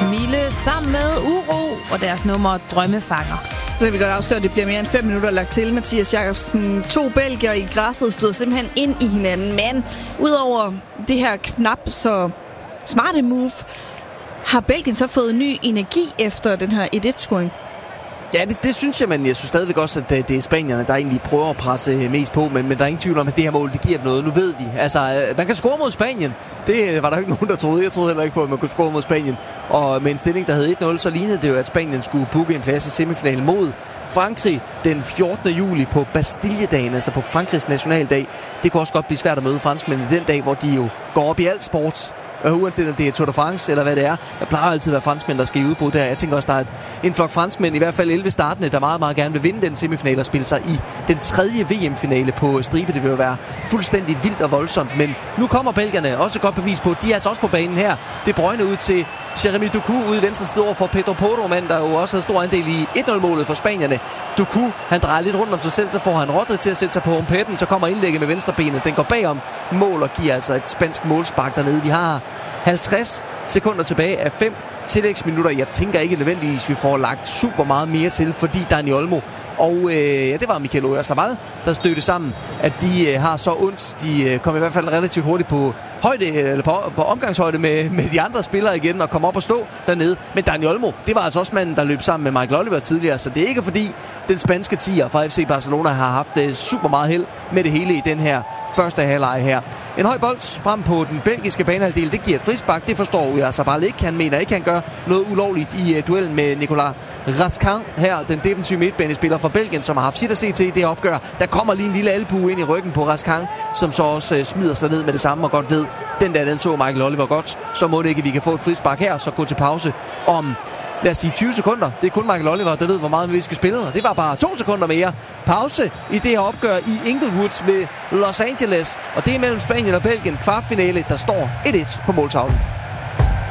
Camille sammen med Uro og deres nummer Drømmefanger. Så kan vi godt afsløre, at det bliver mere end 5 minutter lagt til. Mathias Jakobsen, 2 belgier i græsset stod simpelthen ind i hinanden. Men udover det her knap så smarte move, har Belgien så fået ny energi efter den her 1-1-scoring? Ja, det synes jeg, men jeg synes stadigvæk også, at det er spanierne, der egentlig prøver at presse mest på, men der er ingen tvivl om, at det her mål, det giver dem noget. Nu ved de. Altså, man kan score mod Spanien. Det var der ikke nogen, der troede. Jeg troede heller ikke på, at man kunne score mod Spanien. Og med en stilling, der hed 1-0, så lignede det jo, at Spanien skulle booke en plads i semifinalen mod Frankrig den 14. juli på Bastilledagen, altså på Frankrigs nationaldag. Det kunne også godt blive svært at møde franskmændene den dag, hvor de jo går op i alt sport. Uanset om det er Tour de France eller hvad det er. Der plejer altid at være franskmænd, der skal i udbrud der. Jeg tænker også, der er en flok franskmænd, i hvert fald 11 startende, der meget, meget gerne vil vinde den semifinale og spille sig i den 3. VM-finale på stribe. Det vil jo være fuldstændig vildt og voldsomt. Men nu kommer belgierne også et godt bevis på, de er altså også på banen her. Det brøgne ud til Jeremy Doku ude i venstre side over for Pedro Porro, mand, der jo også havde stor andel i 1-0-målet for spanierne. Doku, han drejer lidt rundt om sig selv, så får han Rodri til at sætte sig på rumpetten, så kommer indlægget med venstrebenet. Den går bagom mål og giver altså et spansk målspark dernede. Vi har 50 sekunder tilbage af 5 tillægsminutter. Jeg tænker ikke nødvendigvis, vi får lagt super meget mere til, fordi Dani Olmo og det var Mikel Oyarzabal, der stødte sammen, at de har så ondt. De kom i hvert fald relativt hurtigt på højde, eller på omgangshøjde med de andre spillere igen og kom op og stå dernede. Men Dani Olmo, det var altså også manden, der løb sammen med Michael Oliver tidligere, så det er ikke fordi den spanske tier fra FC Barcelona har haft super meget held med det hele i den her første halvleg her. En høj bold frem på den belgiske banehalvdel, det giver et frispark. Det forstår Oyarzabal ikke. Han mener ikke, han gør noget ulovligt i duellen med Nicolas Raskin her, den defensive midtbanespiller fra Belgien, som har haft sit at se til i det opgør. Der kommer lige en lille albue ind i ryggen på Raskin, som så også smider sig ned med det samme og godt ved, den så Michael Oliver godt. Så må det ikke, vi kan få et frispark her, så gå til pause om, lad os sige 20 sekunder. Det er kun Michael Oliver, der ved, hvor meget vi skal spille. Og det var bare 2 sekunder mere. Pause i det her opgør i Inglewood ved Los Angeles. Og det er mellem Spanien og Belgien. Kvartfinale, der står 1-1 på måltavlen.